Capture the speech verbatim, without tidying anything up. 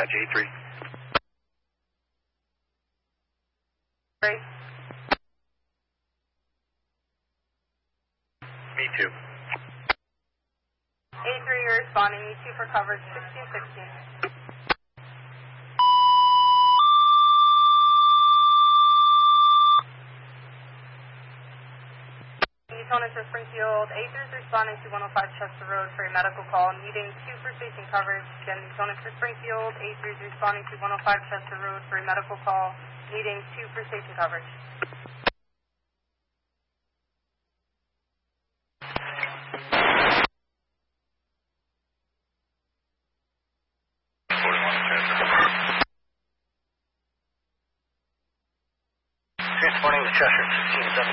J three. Great. Me too. A three, you're responding. E two for coverage, sixteen sixteen. East for Springfield. A three is responding to one oh five Chester Road for a medical call, needing two for station coverage. Again, East for Springfield. A three is responding to one oh five Chester Road for a medical call, needing two for station coverage. Transporting to Chester, sixteen seventy.